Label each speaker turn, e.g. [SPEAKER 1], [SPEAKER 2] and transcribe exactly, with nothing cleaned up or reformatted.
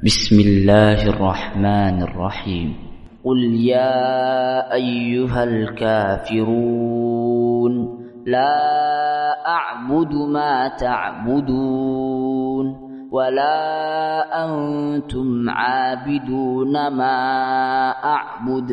[SPEAKER 1] بسم الله الرحمن الرحيم قل يا أيها الكافرون لا أعبد ما تعبدون ولا أنتم عابدون ما أعبد